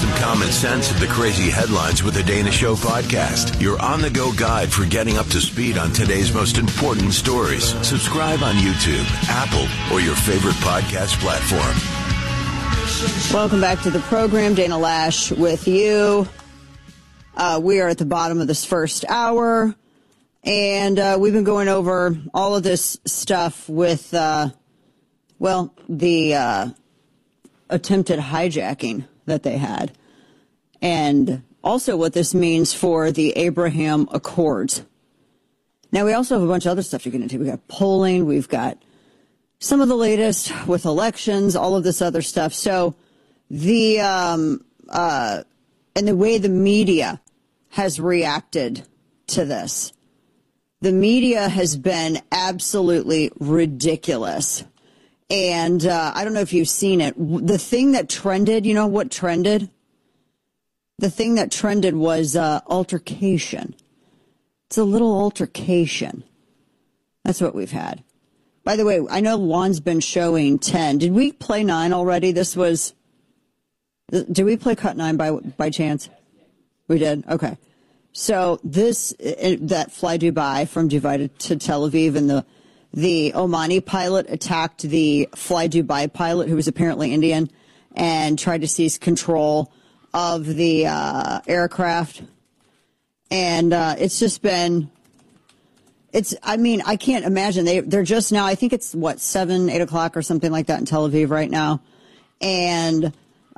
some common sense of the crazy headlines with the Dana Show podcast. Your on-the-go guide for getting up to speed on today's most important stories. Subscribe on YouTube, Apple, or your favorite podcast platform. Welcome back to the program. Dana Lash with you. We are at the bottom of this first hour, and we've been going over all of this stuff with, the attempted hijacking that they had, and also what this means for the Abraham Accords. Now, we also have a bunch of other stuff to get into. We've got polling, we've got some of the latest with elections, all of this other stuff. So the and the way the media has reacted to this. The media has been absolutely ridiculous. And I don't know if you've seen it. The thing that trended, you know what trended? The thing that trended was altercation. It's a little altercation. That's what we've had. By the way, I know Juan's been showing 10. Did we play 9 already? Did we play cut 9 by chance? We did? Okay. So that Fly Dubai from Dubai to Tel Aviv, and the Omani pilot attacked the Fly Dubai pilot, who was apparently Indian, and tried to seize control of the aircraft. And it's just been... I can't imagine. They're just now, I think it's, 7, 8 o'clock or something like that in Tel Aviv right now. And,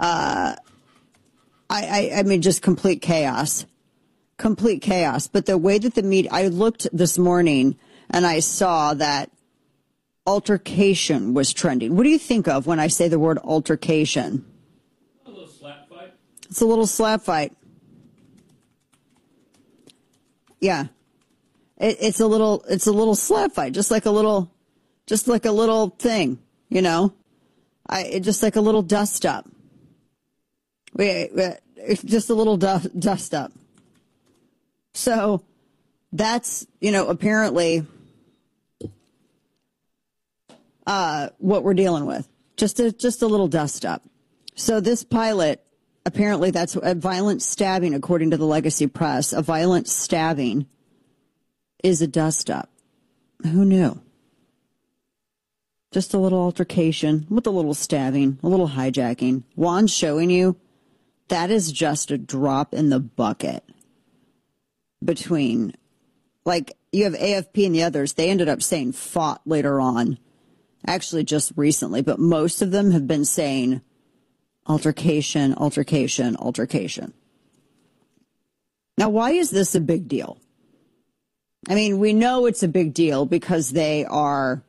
just complete chaos. Complete chaos. But the way that the media, I looked this morning and I saw that altercation was trending. What do you think of when I say the word altercation? A little slap fight. It's a little slap fight. Yeah. It's a little slap fight, just like a little thing, you know. Just like a little dust up. It's just a little dust up. So that's, apparently what we're dealing with. Just a little dust up. So this pilot, apparently that's a violent stabbing, according to the Legacy Press. A violent stabbing is a dust-up. Who knew? Just a little altercation with a little stabbing, a little hijacking. Juan's showing you that is just a drop in the bucket between, you have AFP and the others. They ended up saying fought later on, actually just recently, but most of them have been saying altercation, altercation, altercation. Now, why is this a big deal? I mean, we know it's a big deal because they are,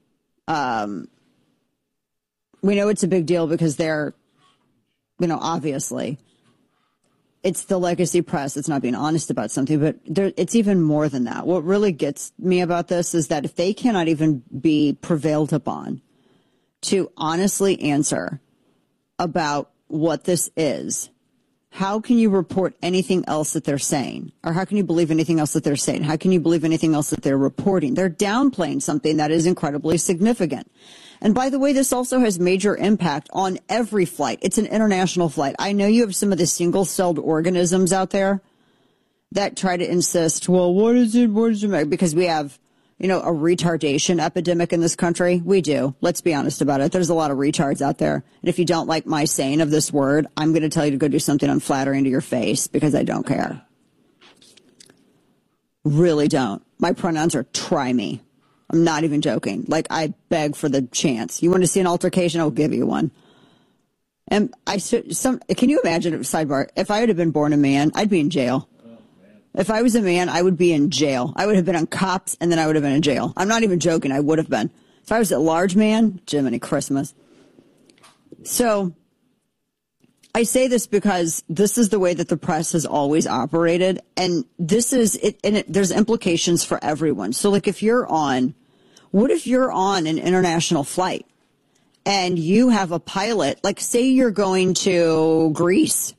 we know it's a big deal because they're, obviously, it's the Legacy Press. It's not being honest about something, but it's even more than that. What really gets me about this is that if they cannot even be prevailed upon to honestly answer about what this is, how can you report anything else that they're saying? Or how can you believe anything else that they're saying? How can you believe anything else that they're reporting? They're downplaying something that is incredibly significant. And by the way, this also has major impact on every flight. It's an international flight. I know you have some of the single-celled organisms out there that try to insist, well, what is it? What does it make? Because we have, a retardation epidemic in this country. We do. Let's be honest about it. There's a lot of retards out there. And if you don't like my saying of this word, I'm going to tell you to go do something unflattering to your face because I don't care. Really don't. My pronouns are try me. I'm not even joking. I beg for the chance. You want to see an altercation? I'll give you one. And can you imagine, sidebar, if I would have been born a man, I'd be in jail. If I was a man, I would be in jail. I would have been on cops, and then I would have been in jail. I'm not even joking. I would have been. If I was a large man, Jiminy Christmas. So I say this because this is the way that the press has always operated, and this is it. And there's implications for everyone. So, what if you're on an international flight and you have a pilot, say you're going to Greece.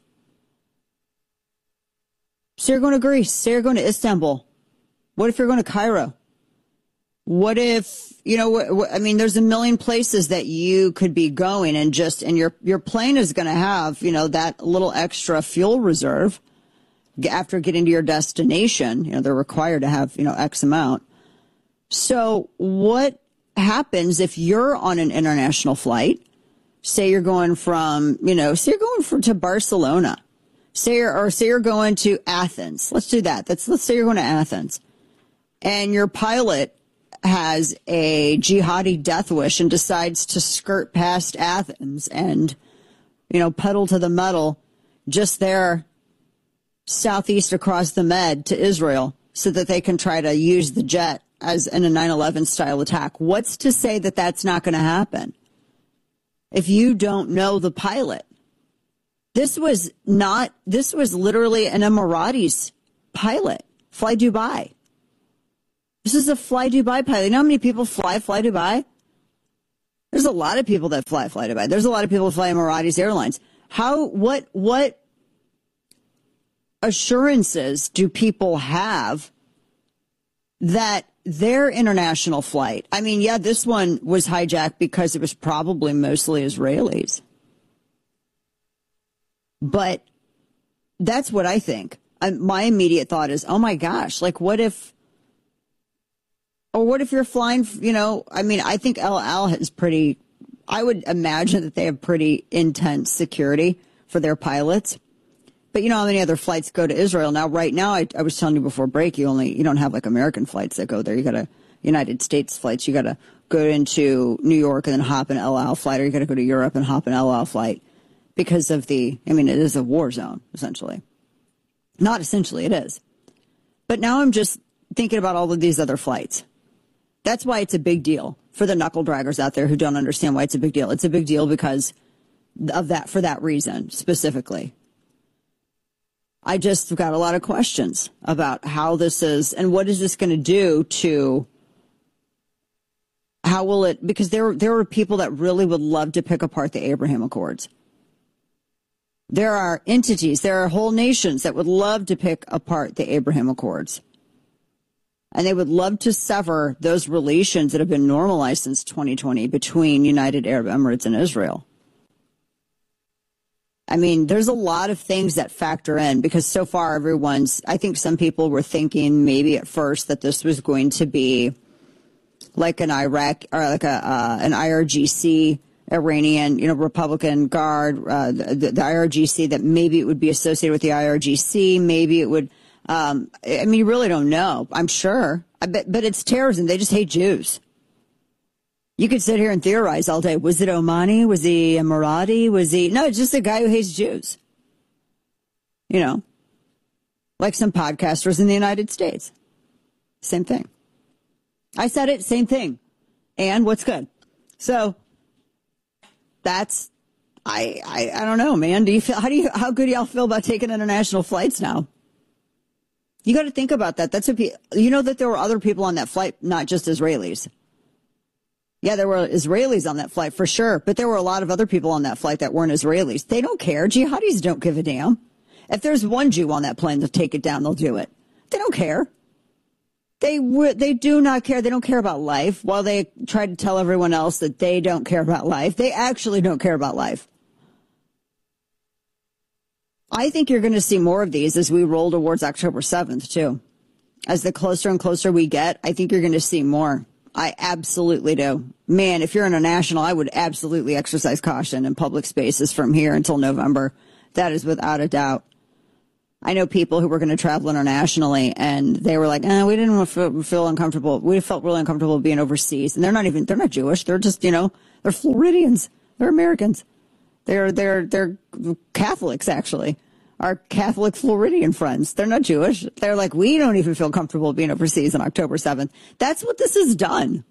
So you're going to Greece. Say you're going to Istanbul. What if you're going to Cairo? What if, I mean, there's a million places that you could be going and your plane is going to have, that little extra fuel reserve after getting to your destination. They're required to have, X amount. So what happens if you're on an international flight? Say you're going from, to Barcelona. Say you're going to Athens. Let's do that. Let's say you're going to Athens. And your pilot has a jihadi death wish and decides to skirt past Athens and, pedal to the metal just there southeast across the Med to Israel so that they can try to use the jet as in a 9/11 style attack. What's to say that that's not going to happen if you don't know the pilot? This was literally an Emiratis pilot, Fly Dubai. This is a Fly Dubai pilot. You know how many people fly Dubai? There's a lot of people that fly Dubai. There's a lot of people that fly Emiratis Airlines. What assurances do people have that their international flight, I mean, yeah, this one was hijacked because it was probably mostly Israelis. But that's what I think. My immediate thought is, oh my gosh, like what if you're flying, I think El Al has I would imagine that they have pretty intense security for their pilots. But how many other flights go to Israel? Now, right now, I was telling you before break, you don't have like American flights that go there. You got to United States flights. You got to go into New York and then hop an El Al flight, or you got to go to Europe and hop an El Al flight because of it is a war zone, essentially. Not essentially, it is. But now I'm just thinking about all of these other flights. That's why it's a big deal for the knuckle draggers out there who don't understand why it's a big deal. It's a big deal because of that, for that reason specifically. I just got a lot of questions about how this is and what is this going to do to how will it, because there are people that really would love to pick apart the Abraham Accords. There are entities, there are whole nations that would love to pick apart the Abraham Accords. And they would love to sever those relations that have been normalized since 2020 between United Arab Emirates and Israel. I mean, there's a lot of things that factor in because so far I think some people were thinking maybe at first that this was going to be like an Iraq or like an IRGC Iranian, Republican Guard, the IRGC, that maybe it would be associated with the IRGC. Maybe it would. You really don't know. I'm sure. But it's terrorism. They just hate Jews. You could sit here and theorize all day. Was it Omani? Was he Emirati? No, it's just a guy who hates Jews. Like some podcasters in the United States. Same thing. I said it, same thing. And what's good? So that's, I don't know, man. How good do y'all feel about taking international flights now? You got to think about that. That's that there were other people on that flight, not just Israelis. Yeah, there were Israelis on that flight for sure, but there were a lot of other people on that flight that weren't Israelis. They don't care. Jihadis don't give a damn. If there's one Jew on that plane to take it down, they'll do it. They don't care. They do not care. They don't care about life. While they try to tell everyone else that they don't care about life, they actually don't care about life. I think you're going to see more of these as we roll towards October 7th, too. As the closer and closer we get, I think you're going to see more. I absolutely do. Man, if you're international, I would absolutely exercise caution in public spaces from here until November. That is without a doubt. I know people who were going to travel internationally, and they were like, we didn't want to feel uncomfortable. We felt really uncomfortable being overseas. And they're not Jewish. They're just, they're Floridians. They're Americans. They're Catholics, actually. Our Catholic Floridian friends. They're not Jewish. They're like, we don't even feel comfortable being overseas on October 7th. That's what this has done.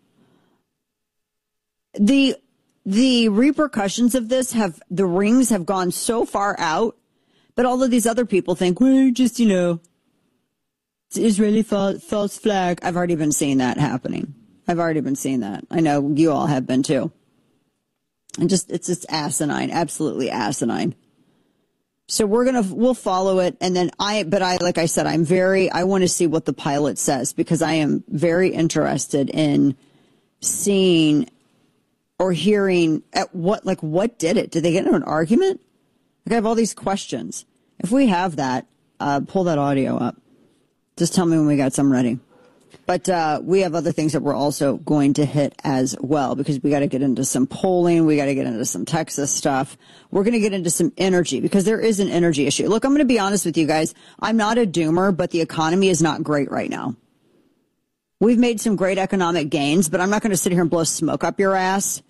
The repercussions of this the rings have gone so far out, but all of these other people think, well, just, it's Israeli false flag. I've already been seeing that happening. I've already been seeing that. I know you all have been too. And it's just asinine, absolutely asinine. So we'll follow it. And then like I said, I want to see what the pilot says, because I am very interested in seeing or hearing what did it? Did they get into an argument? Like, I have all these questions. If we have that, pull that audio up. Just tell me when we got some ready. But we have other things that we're also going to hit as well, because we got to get into some polling. We got to get into some Texas stuff. We're going to get into some energy, because there is an energy issue. Look, I'm going to be honest with you guys. I'm not a doomer, but the economy is not great right now. We've made some great economic gains, but I'm not going to sit here and blow smoke up your ass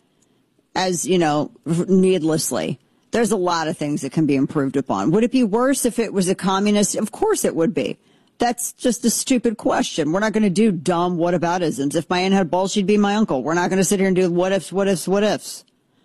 needlessly. There's a lot of things that can be improved upon. Would it be worse if it was a communist? Of course it would be. That's just a stupid question. We're not going to do dumb whataboutisms. If my aunt had balls, she'd be my uncle. We're not going to sit here and do what ifs.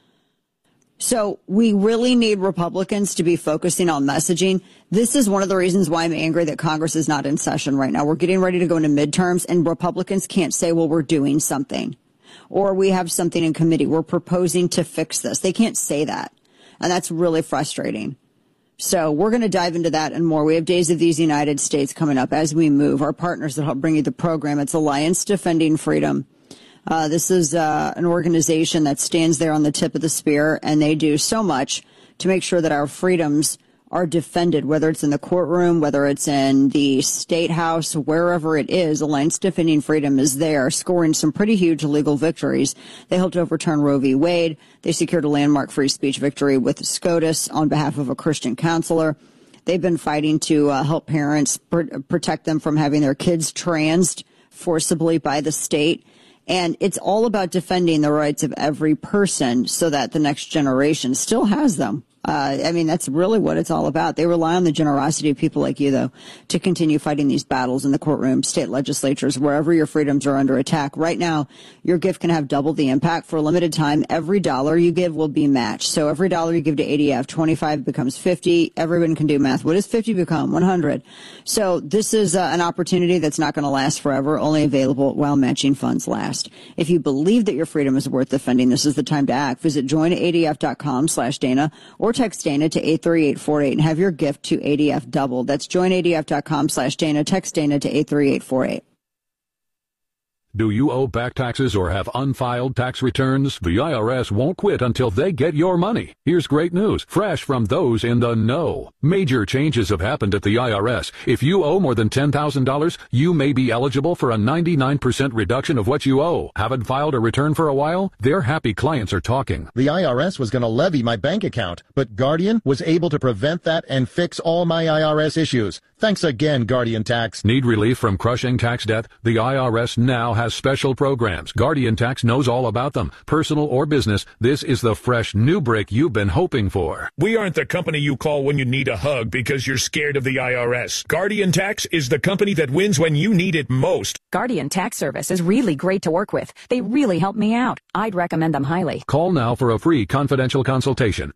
So we really need Republicans to be focusing on messaging. This is one of the reasons why I'm angry that Congress is not in session right now. We're getting ready to go into midterms, and Republicans can't say, well, we're doing something, or we have something in committee. We're proposing to fix this. They can't say that. And that's really frustrating. So we're going to dive into that and more. We have Days of These United States coming up as we move. Our partners that help bring you the program, it's Alliance Defending Freedom. This is an organization that stands there on the tip of the spear, and they do so much to make sure that our freedoms are defended, whether it's in the courtroom, whether it's in the state house, wherever it is. Alliance Defending Freedom is there, scoring some pretty huge legal victories. They helped overturn Roe v. Wade. They secured a landmark free speech victory with SCOTUS on behalf of a Christian counselor. They've been fighting to help parents protect them from having their kids transed forcibly by the state. And it's all about defending the rights of every person so that the next generation still has them. That's really what it's all about. They rely on the generosity of people like you, though, to continue fighting these battles in the courtroom, state legislatures, wherever your freedoms are under attack. Right now, your gift can have double the impact. For a limited time, every dollar you give will be matched. So every dollar you give to ADF, 25 becomes 50. Everyone can do math. What does 50 become? 100. So this is an opportunity that's not going to last forever, only available while matching funds last. If you believe that your freedom is worth defending, this is the time to act. Visit joinadf.com/Dana or text Dana to 83848 and have your gift to ADF doubled. That's joinadf.com/Dana. Text Dana to 83848. Do you owe back taxes or have unfiled tax returns? The IRS won't quit until they get your money. Here's great news, fresh from those in the know. Major changes have happened at the IRS. If you owe more than $10,000, you may be eligible for a 99% reduction of what you owe. Haven't filed a return for a while? Their happy clients are talking. The IRS was going to levy my bank account, but Guardian was able to prevent that and fix all my IRS issues. Thanks again, Guardian Tax. Need relief from crushing tax debt? The IRS now has special programs. Guardian Tax knows all about them. Personal or business, this is the fresh new break you've been hoping for. We aren't the company you call when you need a hug because you're scared of the IRS. Guardian Tax is the company that wins when you need it most. Guardian Tax Service is really great to work with. They really help me out. I'd recommend them highly. Call now for a free confidential consultation.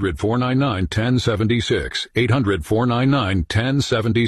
800-499-1076. 800-499-1076.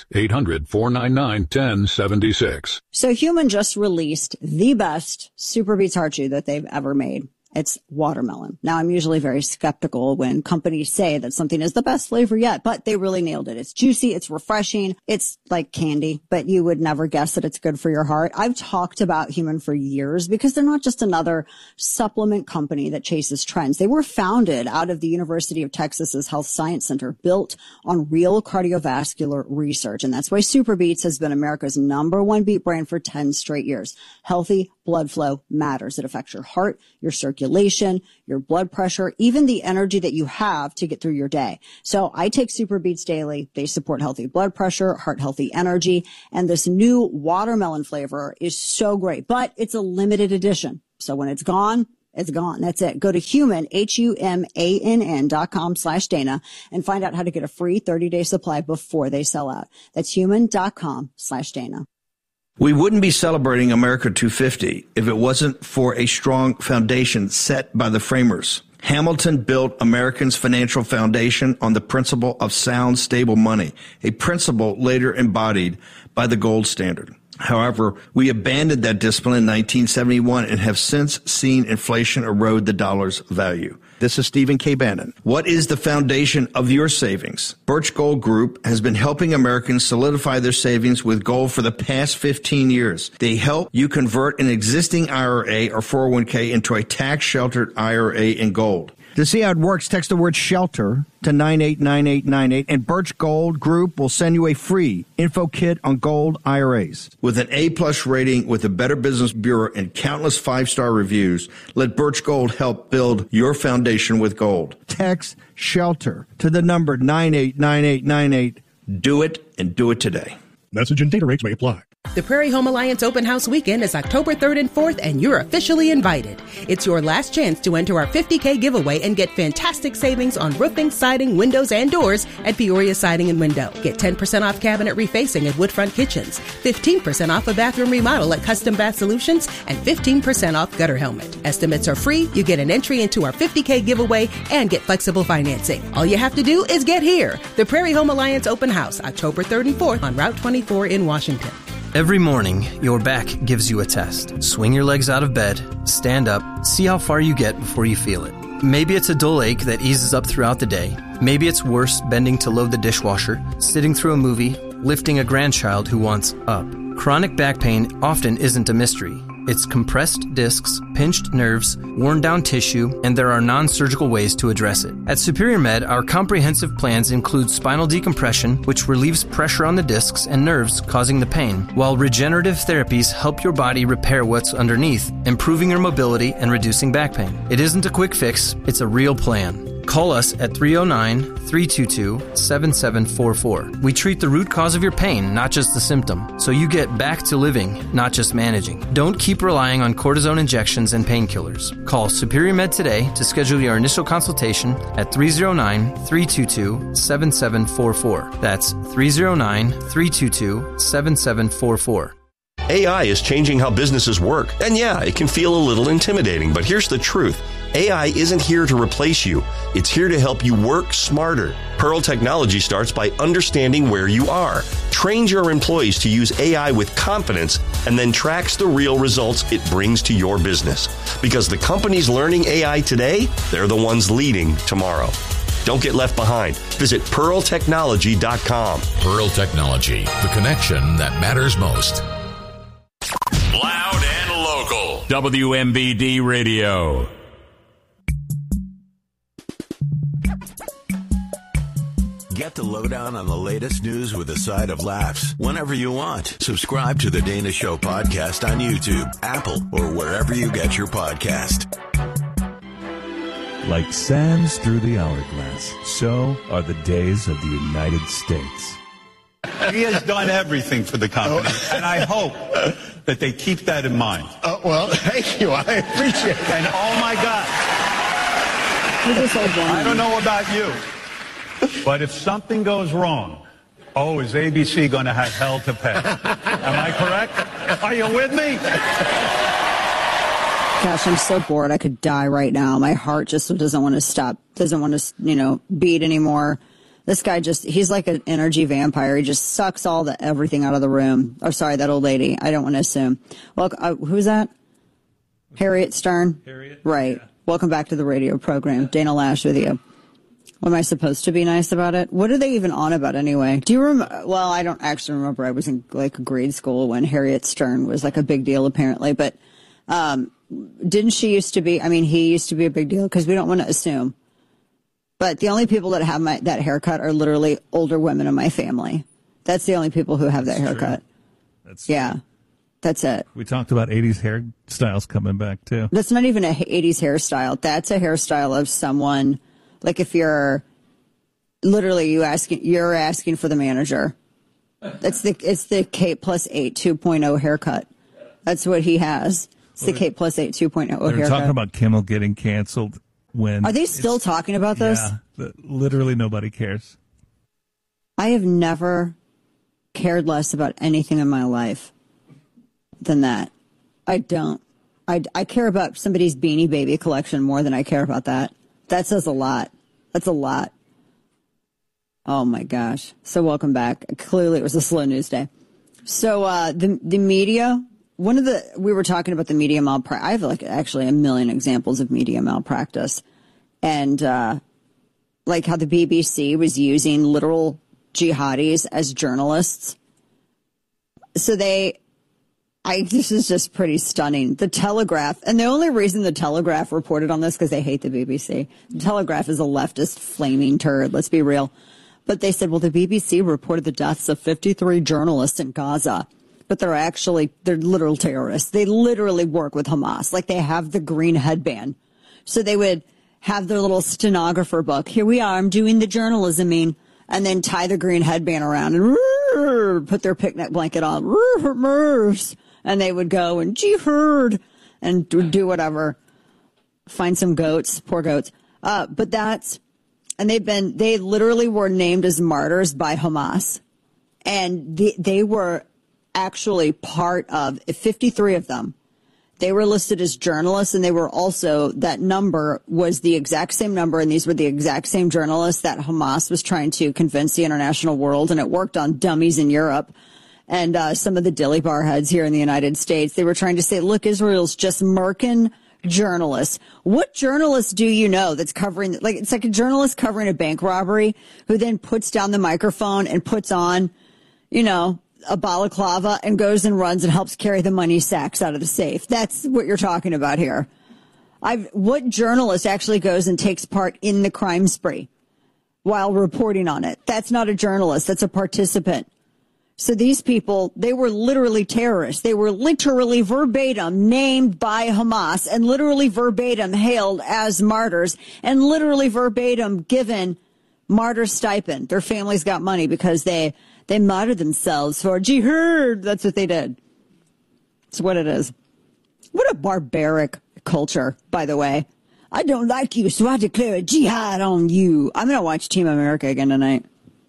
800-499-1076. So Human just released the best Super Beets Heart Chew that they've ever made. It's watermelon. Now, I'm usually very skeptical when companies say that something is the best flavor yet, but they really nailed it. It's juicy. It's refreshing. It's like candy, but you would never guess that it's good for your heart. I've talked about Human for years because they're not just another supplement company that chases trends. They were founded out of the University of Texas's Health Science Center, built on real cardiovascular research. And that's why Super Beets has been America's #1 beet brand for 10 straight years. Healthy blood flow matters. It affects your heart, your circulation, your blood pressure, even the energy that you have to get through your day. So I take Super Beets daily. They support healthy blood pressure, heart healthy energy, and this new watermelon flavor is so great, but it's a limited edition. So when it's gone, it's gone. That's it. Go to Human, HUMANN.com/Dana and find out how to get a free 30-day supply before they sell out. That's human.com/Dana. We wouldn't be celebrating America 250 if it wasn't for a strong foundation set by the framers. Hamilton built Americans' financial foundation on the principle of sound, stable money, a principle later embodied by the gold standard. However, we abandoned that discipline in 1971 and have since seen inflation erode the dollar's value. This is Stephen K. Bannon. What is the foundation of your savings? Birch Gold Group has been helping Americans solidify their savings with gold for the past 15 years. They help you convert an existing IRA or 401k into a tax-sheltered IRA in gold. To see how it works, text the word SHELTER to 989898, and Birch Gold Group will send you a free info kit on gold IRAs. With an A-plus rating with the Better Business Bureau and countless 5-star reviews, let Birch Gold help build your foundation with gold. Text SHELTER to the number 989898. Do it, and do it today. Message and data rates may apply. The Prairie Home Alliance Open House Weekend is October 3rd and 4th, and you're officially invited. It's your last chance to enter our $50K giveaway and get fantastic savings on roofing, siding, windows, and doors at Peoria Siding and Window. Get 10% off cabinet refacing at Woodfront Kitchens, 15% off a bathroom remodel at Custom Bath Solutions, and 15% off gutter helmet. Estimates are free, you get an entry into our $50K giveaway, and get flexible financing. All you have to do is get here. The Prairie Home Alliance Open House, October 3rd and 4th on Route 24 in Washington. Every morning, your back gives you a test. Swing your legs out of bed, stand up, see how far you get before you feel it. Maybe it's a dull ache that eases up throughout the day. Maybe it's worse bending to load the dishwasher, sitting through a movie, lifting a grandchild who wants up. Chronic back pain often isn't a mystery. It's compressed discs, pinched nerves, worn down tissue, and there are non-surgical ways to address it. At Superior Med, our comprehensive plans include spinal decompression, which relieves pressure on the discs and nerves causing the pain, while regenerative therapies help your body repair what's underneath, improving your mobility and reducing back pain. It isn't a quick fix, it's a real plan. Call us at 309-322-7744. We treat the root cause of your pain, not just the symptom, so you get back to living, not just managing. Don't keep relying on cortisone injections and painkillers. Call Superior Med today to schedule your initial consultation at 309-322-7744. That's 309-322-7744. AI is changing how businesses work. And yeah, it can feel a little intimidating, but here's the truth. AI isn't here to replace you. It's here to help you work smarter. Pearl Technology starts by understanding where you are, trains your employees to use AI with confidence, and then tracks the real results it brings to your business. Because the companies learning AI today, they're the ones leading tomorrow. Don't get left behind. Visit pearltechnology.com. Pearl Technology, the connection that matters most. Loud and local. WMBD Radio. Get the lowdown on the latest news with a side of laughs whenever you want. Subscribe to the Dana Show podcast on YouTube, Apple, or wherever you get your podcast. Like sands through the hourglass, so are the days of the United States. He has done everything for the company, and I hope that they keep that in mind. Well, thank you. I appreciate it. And oh my God, I don't know about you, but if something goes wrong, is ABC going to have hell to pay? Am I correct? Are you with me? Gosh, I'm so bored. I could die right now. My heart just doesn't want to stop, doesn't want to, beat anymore. This guy he's like an energy vampire. He just sucks everything out of the room. Oh, sorry, that old lady. I don't want to assume. Well, who's that? Harriet Stern? Harriet? Right. Yeah. Welcome back to the radio program. Dana Lash with you. Am I supposed to be nice about it? What are they even on about anyway? Do you remember? Well, I don't actually remember. I was in grade school when Harriet Stern was a big deal apparently. But didn't she used to be, he used to be a big deal because we don't want to assume. But the only people that have that haircut are literally older women in my family. That's the only people who have that haircut. True. That's it. We talked about 80s hairstyles coming back, too. That's not even a 80s hairstyle. That's a hairstyle of someone, if you're literally you're asking for the manager. It's the Kate plus 8 2.0 haircut. That's what he has. It's the Kate plus 8 2.0 haircut. They're talking about Kimmel getting canceled. Are they still talking about this? Yeah, literally nobody cares. I have never cared less about anything in my life than that. I don't. I care about somebody's Beanie Baby collection more than I care about that. That says a lot. That's a lot. Oh, my gosh. So welcome back. Clearly it was a slow news day. So the media, we were talking about the media malpractice. I have actually a million examples of media malpractice, and like how the BBC was using literal jihadis as journalists. So this is just pretty stunning. The Telegraph, and the only reason the Telegraph reported on this because they hate the BBC. The Telegraph is a leftist flaming turd. Let's be real. But they said, well, the BBC reported the deaths of 53 journalists in Gaza. But they're literal terrorists. They literally work with Hamas. Like, they have the green headband. So they would have their little stenographer book. Here we are, I'm doing the journalisming. And then tie the green headband around and put their picnic blanket on. And they would go and jihad and do whatever. Find some goats, poor goats. And they literally were named as martyrs by Hamas. And they were actually part of 53 of them. They were listed as journalists, and they were also, that number was the exact same number, and these were the exact same journalists that Hamas was trying to convince the international world, and it worked on dummies in Europe. And some of the dilly bar heads here in the United States, they were trying to say, look, Israel's just murking journalists. What journalist do you know that's covering, it's like a journalist covering a bank robbery who then puts down the microphone and puts on, a balaclava and goes and runs and helps carry the money sacks out of the safe. That's what you're talking about here. What journalist actually goes and takes part in the crime spree while reporting on it? That's not a journalist. That's a participant. So these people, they were literally terrorists. They were literally verbatim named by Hamas and literally verbatim hailed as martyrs and literally verbatim given martyr stipend. Their families got money because they martyred themselves for jihad. That's what they did. That's what it is. What a barbaric culture, by the way. I don't like you, so I declare a jihad on you. I'm going to watch Team America again tonight.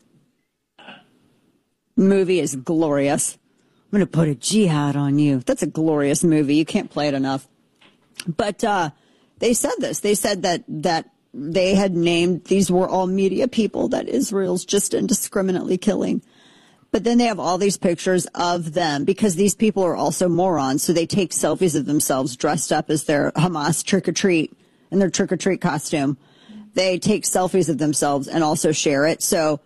Movie is glorious. I'm going to put a jihad on you. That's a glorious movie. You can't play it enough. But they said this. They said that they had named, these were all media people that Israel's just indiscriminately killing. But then they have all these pictures of them because these people are also morons. So they take selfies of themselves dressed up as their Hamas trick-or-treat in their trick-or-treat costume. They take selfies of themselves and also share it. So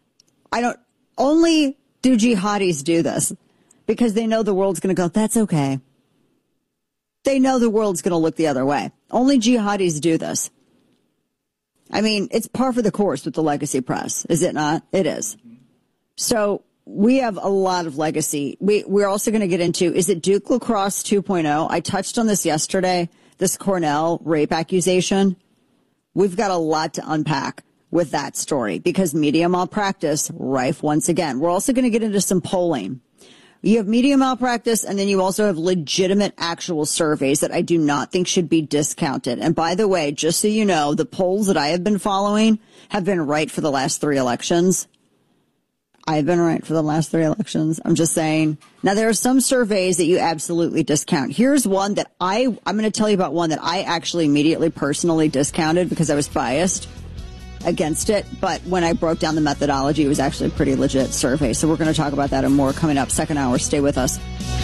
only do jihadis do this because they know the world's going to go, that's okay. They know the world's going to look the other way. Only jihadis do this. I mean, it's par for the course with the legacy press, is it not? It is. So we have a lot of legacy. We're also going to get into, is it Duke Lacrosse 2.0? I touched on this yesterday, this Cornell rape accusation. We've got a lot to unpack with that story because media malpractice rife once again. We're also going to get into some polling. You have media malpractice, and then you also have legitimate actual surveys that I do not think should be discounted. And by the way, just so you know, the polls that I have been following have been right for the last 3 elections. I've been right for the last 3 elections. I'm just saying. Now, there are some surveys that you absolutely discount. Here's one that I'm going to tell you about one that I actually immediately personally discounted because I was biased against it. But when I broke down the methodology, it was actually a pretty legit survey. So we're going to talk about that and more coming up. Second hour. Stay with us.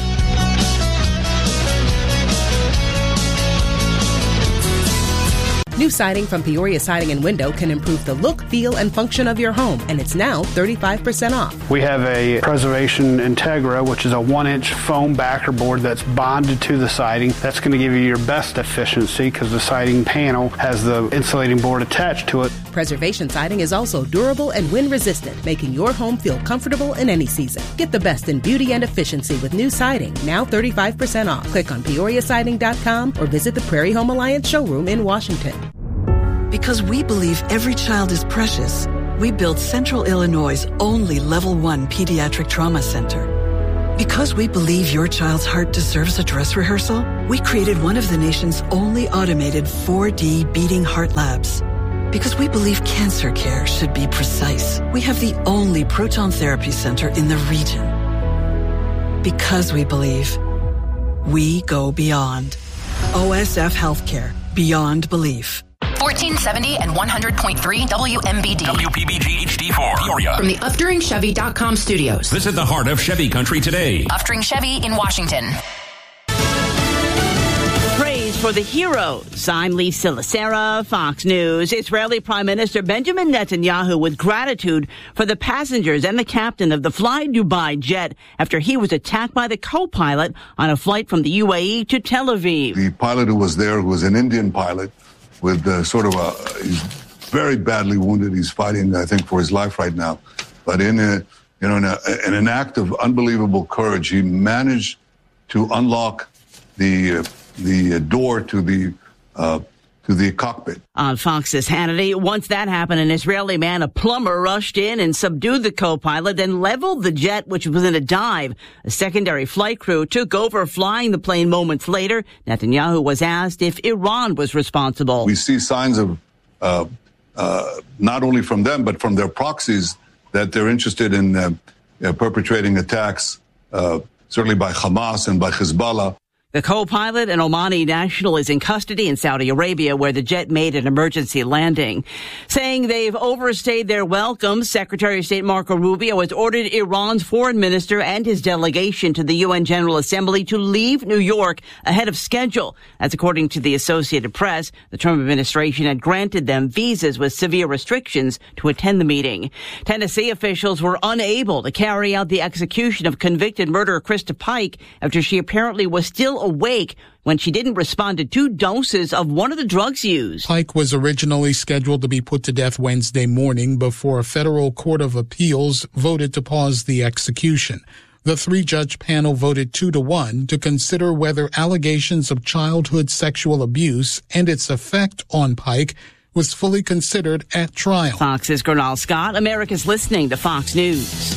New siding from Peoria Siding and Window can improve the look, feel, and function of your home, and it's now 35% off. We have a Preservation Integra, which is a 1-inch foam backer board that's bonded to the siding. That's going to give you your best efficiency because the siding panel has the insulating board attached to it. Preservation Siding is also durable and wind-resistant, making your home feel comfortable in any season. Get the best in beauty and efficiency with new siding, now 35% off. Click on PeoriaSiding.com or visit the Prairie Home Alliance showroom in Washington. Because we believe every child is precious, we built Central Illinois' only Level 1 Pediatric Trauma Center. Because we believe your child's heart deserves a dress rehearsal, we created one of the nation's only automated 4D beating heart labs. Because we believe cancer care should be precise, we have the only proton therapy center in the region. Because we believe, we go beyond. OSF Healthcare, beyond belief. 1470 and 100.3 WMBD. WPBG HD4. Peoria. From the UfDuringChevy.com studios. Visit the heart of Chevy country today. Uftring Chevy in Washington. Praise for the heroes. I'm Lisa Lacera, Fox News. Israeli Prime Minister Benjamin Netanyahu with gratitude for the passengers and the captain of the Fly Dubai jet after he was attacked by the co-pilot on a flight from the UAE to Tel Aviv. The pilot who was there was an Indian pilot with he's very badly wounded. He's fighting, I think, for his life right now. But in an act of unbelievable courage, he managed to unlock the door to the cockpit. On Fox's Hannity, once that happened, an Israeli man, a plumber, rushed in and subdued the co-pilot, then leveled the jet, which was in a dive. A secondary flight crew took over flying the plane moments later. Netanyahu was asked if Iran was responsible. We see signs of not only from them, but from their proxies, that they're interested in perpetrating attacks, certainly by Hamas and by Hezbollah. The co-pilot, an Omani national, is in custody in Saudi Arabia, where the jet made an emergency landing. Saying they've overstayed their welcome, Secretary of State Marco Rubio has ordered Iran's foreign minister and his delegation to the UN General Assembly to leave New York ahead of schedule. That's according to the Associated Press. The Trump administration had granted them visas with severe restrictions to attend the meeting. Tennessee officials were unable to carry out the execution of convicted murderer Krista Pike after she apparently was still awake when she didn't respond to 2 doses of one of the drugs used. Pike was originally scheduled to be put to death Wednesday morning before a federal court of appeals voted to pause the execution. The 3-judge panel voted 2-1 to consider whether allegations of childhood sexual abuse and its effect on Pike was fully considered at trial. Fox's Gernal Scott. America's listening to Fox News.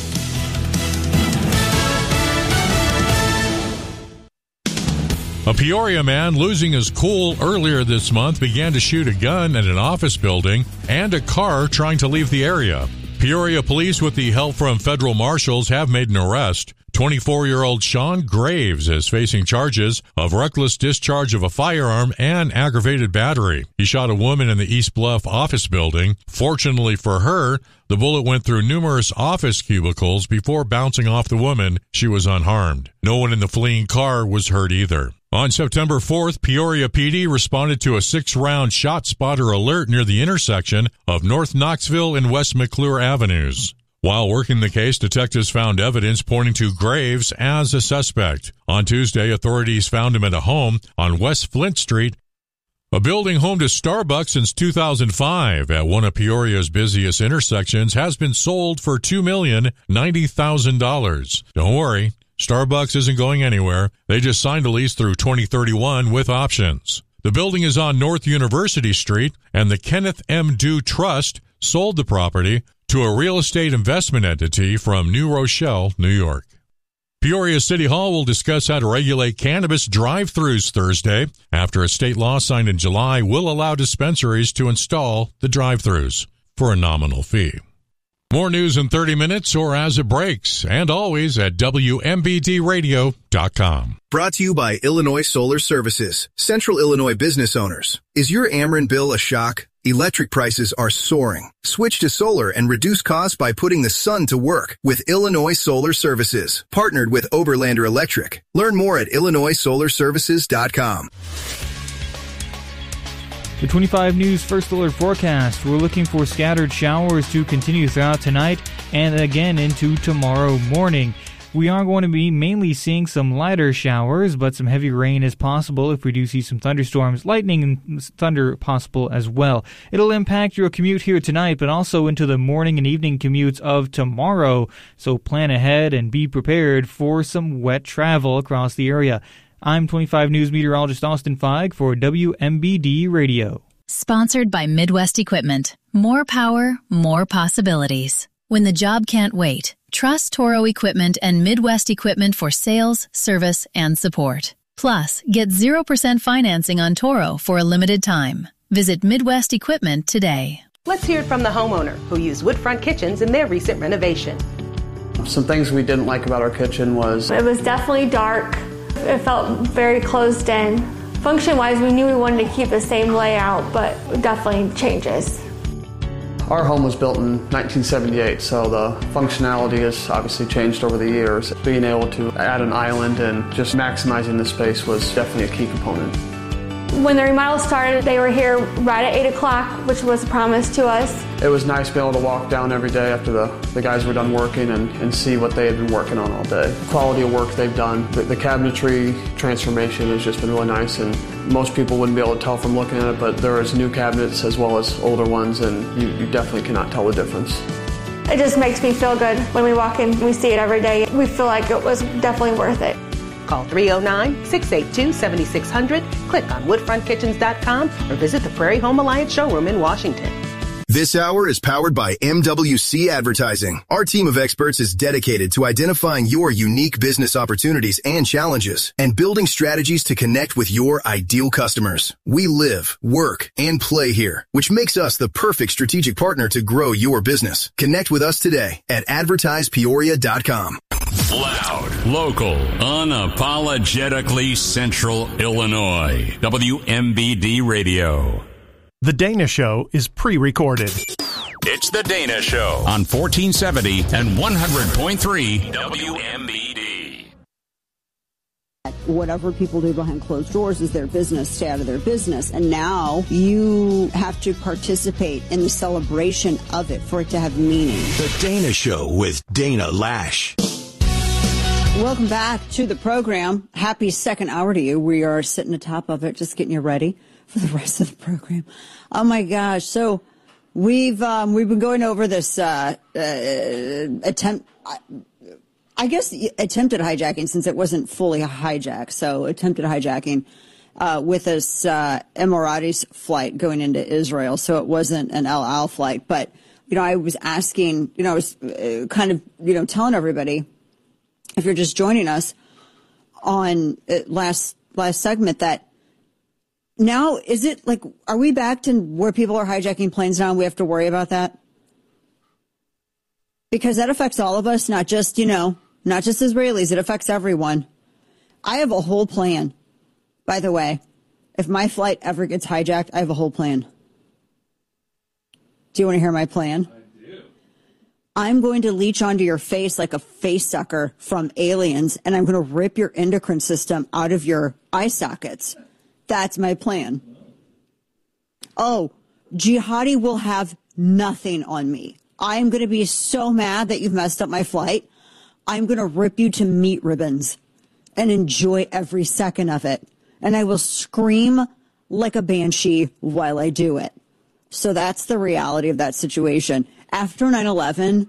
A Peoria man losing his cool earlier this month began to shoot a gun at an office building and a car trying to leave the area. Peoria police, with the help from federal marshals, have made an arrest. 24-year-old Sean Graves is facing charges of reckless discharge of a firearm and aggravated battery. He shot a woman in the East Bluff office building. Fortunately for her, the bullet went through numerous office cubicles before bouncing off the woman. She was unharmed. No one in the fleeing car was hurt either. On September 4th, Peoria PD responded to a 6-round shot spotter alert near the intersection of North Knoxville and West McClure Avenues. While working the case, detectives found evidence pointing to Graves as a suspect. On Tuesday, authorities found him at a home on West Flint Street, a building home to Starbucks since 2005 at one of Peoria's busiest intersections has been sold for $2,090,000. Don't worry, Starbucks isn't going anywhere. They just signed a lease through 2031 with options. The building is on North University Street, and the Kenneth M. Dew Trust sold the property to a real estate investment entity from New Rochelle, New York. Peoria City Hall will discuss how to regulate cannabis drive-thrus Thursday after a state law signed in July will allow dispensaries to install the drive-thrus for a nominal fee. More news in 30 minutes or as it breaks, and always at WMBDradio.com. Brought to you by Illinois Solar Services, Central Illinois business owners. Is your Ameren bill a shock? Electric prices are soaring. Switch to solar and reduce costs by putting the sun to work with Illinois Solar Services, partnered with Oberlander Electric. Learn more at IllinoisSolarServices.com. The 25 News First Alert forecast. We're looking for scattered showers to continue throughout tonight and again into tomorrow morning. We are going to be mainly seeing some lighter showers, but some heavy rain is possible if we do see some thunderstorms, lightning and thunder possible as well. It'll impact your commute here tonight, but also into the morning and evening commutes of tomorrow. So plan ahead and be prepared for some wet travel across the area. I'm 25 News meteorologist Austin Feig for WMBD Radio. Sponsored by Midwest Equipment. More power, more possibilities. When the job can't wait, trust Toro Equipment and Midwest Equipment for sales, service, and support. Plus, get 0% financing on Toro for a limited time. Visit Midwest Equipment today. Let's hear it from the homeowner who used Woodfront Kitchens in their recent renovation. Some things we didn't like about our kitchen was... It was definitely dark. It felt very closed in. Function-wise, we knew we wanted to keep the same layout, but definitely changes. Our home was built in 1978, so the functionality has obviously changed over the years. Being able to add an island and just maximizing the space was definitely a key component. When the remodel started, they were here right at 8 o'clock, which was a promise to us. It was nice being able to walk down every day after the guys were done working and see what they had been working on all day. The quality of work they've done, the cabinetry transformation has just been really nice, and most people wouldn't be able to tell from looking at it, but there is new cabinets as well as older ones, and you definitely cannot tell the difference. It just makes me feel good when we walk in, we see it every day. We feel like it was definitely worth it. Call 309-682-7600, click on woodfrontkitchens.com, or visit the Prairie Home Alliance showroom in Washington. This hour is powered by MWC Advertising. Our team of experts is dedicated to identifying your unique business opportunities and challenges and building strategies to connect with your ideal customers. We live, work, and play here, which makes us the perfect strategic partner to grow your business. Connect with us today at advertisepeoria.com. Loud, local, unapologetically Central Illinois. WMBD Radio. The Dana Show is pre-recorded. It's The Dana Show on 1470 and 100.3 WMBD. Whatever people do behind closed doors is their business. Stay out of their business. And now you have to participate in the celebration of it for it to have meaning. The Dana Show with Dana Lash. Welcome back to the program. Happy second hour to you. We are sitting atop of it, just getting you ready for the rest of the program. Oh my gosh. So we've been going over this, attempt, I guess attempted hijacking, since it wasn't fully a hijack. So attempted hijacking, with this, Emiratis flight going into Israel. So it wasn't an El Al flight, but, I was asking, I was kind of, telling everybody, if you're just joining us on last segment, that now, is it like, are we back to where people are hijacking planes now and we have to worry about that? Because that affects all of us, not just, not just Israelis. It affects everyone. I have a whole plan, by the way. If my flight ever gets hijacked, I have a whole plan. Do you want to hear my plan? I do. I'm going to leech onto your face like a face sucker from Aliens, and I'm going to rip your endocrine system out of your eye sockets. That's my plan. Oh, Jihadi will have nothing on me. I'm going to be so mad that you've messed up my flight. I'm going to rip you to meat ribbons and enjoy every second of it. And I will scream like a banshee while I do it. So that's the reality of that situation. After 9/11,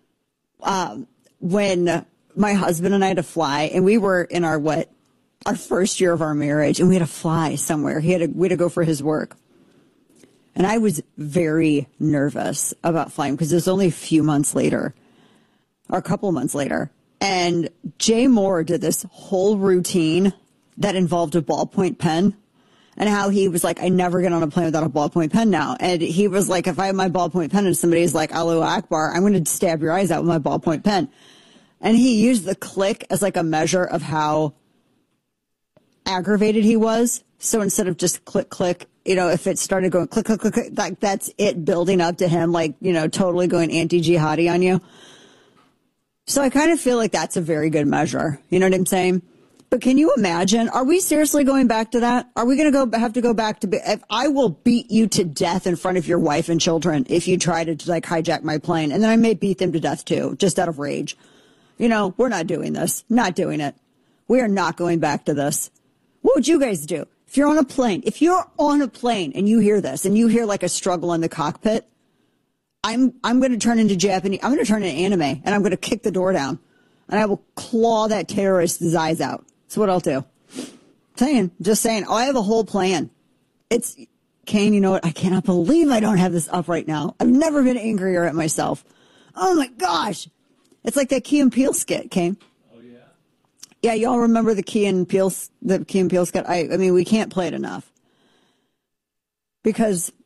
when my husband and I had to fly, and we were in our first year of our marriage, and we had to fly somewhere. We had to go for his work. And I was very nervous about flying because it was only a few months later, or a couple of months later. And Jay Moore did this whole routine that involved a ballpoint pen, and how he was like, I never get on a plane without a ballpoint pen now. And he was like, if I have my ballpoint pen and somebody's like, Allahu Akbar, I'm going to stab your eyes out with my ballpoint pen. And he used the click as like a measure of how aggravated he was. So instead of just click, click, if it started going click, click, click, click, like that's it building up to him, like, totally going anti-jihadi on you. So I kind of feel like that's a very good measure. You know what I'm saying? But can you imagine? Are we seriously going back to that? Are we going to have to go back to, if I will beat you to death in front of your wife and children if you try to like hijack my plane, and then I may beat them to death too, just out of rage. We're not doing this. Not doing it. We are not going back to this. What would you guys do? If you're on a plane and you hear this and you hear like a struggle in the cockpit, I'm going to turn into Japanese. I'm going to turn into anime, and I'm going to kick the door down, and I will claw that terrorist's eyes out. That's what I'll do. Just saying. Oh, I have a whole plan. Kane, you know what? I cannot believe I don't have this up right now. I've never been angrier at myself. Oh my gosh. It's like that Key and Peele skit, Kane. Oh yeah. Yeah, y'all remember the Key and Peele skit? I mean, we can't play it enough. Because